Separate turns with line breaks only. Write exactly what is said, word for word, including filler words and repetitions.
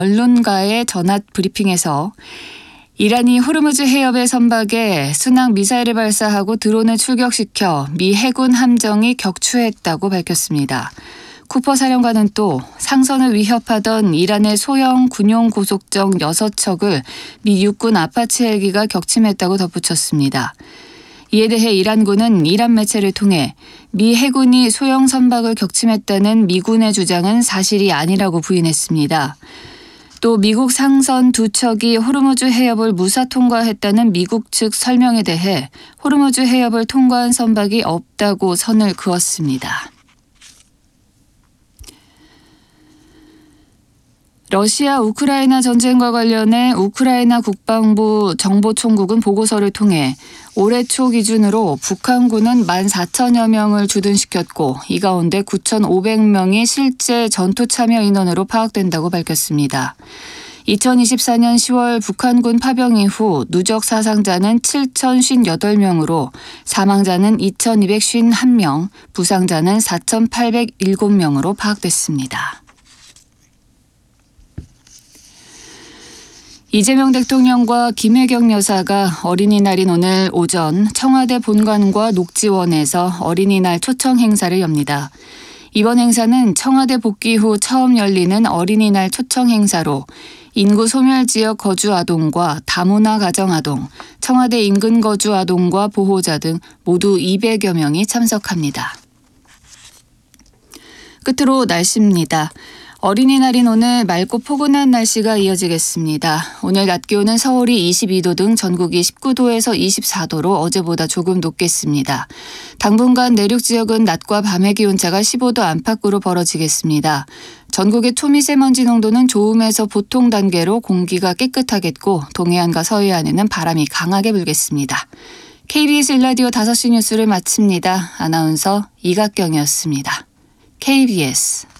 언론과의 전화 브리핑에서 이란이 호르무즈 해협의 선박에 순항 미사일을 발사하고 드론을 출격시켜 미 해군 함정이 격추했다고 밝혔습니다. 쿠퍼 사령관은 또 상선을 위협하던 이란의 소형 군용 고속정 여섯 척을 미 육군 아파치 헬기가 격침했다고 덧붙였습니다. 이에 대해 이란군은 이란 매체를 통해 미 해군이 소형 선박을 격침했다는 미군의 주장은 사실이 아니라고 부인했습니다. 또 미국 상선 두 척이 호르무즈 해협을 무사 통과했다는 미국 측 설명에 대해 호르무즈 해협을 통과한 선박이 없다고 선을 그었습니다. 러시아 우크라이나 전쟁과 관련해 우크라이나 국방부 정보총국은 보고서를 통해 올해 초 기준으로 북한군은 만 사천여 명을 주둔시켰고 이 가운데 구천오백 명이 실제 전투 참여 인원으로 파악된다고 밝혔습니다. 이천이십사 년 시월 북한군 파병 이후 누적 사상자는 칠천오십팔 명으로 사망자는 이천이백오십일 명, 부상자는 사천팔백칠 명으로 파악됐습니다. 이재명 대통령과 김혜경 여사가 어린이날인 오늘 오전 청와대 본관과 녹지원에서 어린이날 초청 행사를 엽니다. 이번 행사는 청와대 복귀 후 처음 열리는 어린이날 초청 행사로 인구 소멸 지역 거주 아동과 다문화 가정 아동, 청와대 인근 거주 아동과 보호자 등 모두 이백여 명이 참석합니다. 끝으로 날씨입니다. 어린이날인 오늘 맑고 포근한 날씨가 이어지겠습니다. 오늘 낮 기온은 서울이 이십이 도 등 전국이 십구 도에서 이십사 도로 어제보다 조금 높겠습니다. 당분간 내륙 지역은 낮과 밤의 기온차가 십오 도 안팎으로 벌어지겠습니다. 전국의 초미세먼지 농도는 좋음에서 보통 단계로 공기가 깨끗하겠고 동해안과 서해안에는 바람이 강하게 불겠습니다. 케이비에스 일 라디오 다섯 시 뉴스를 마칩니다. 아나운서 이각경이었습니다. 케이비에스